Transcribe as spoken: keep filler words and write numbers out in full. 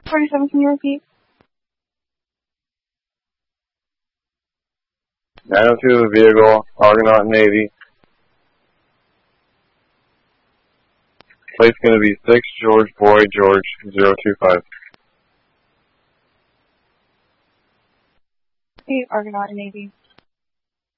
forty-seven, can you repeat? nine oh two the vehicle, Argonaut Navy. Plate's going to be six George Boy George zero two five. Eight Argonaut Navy.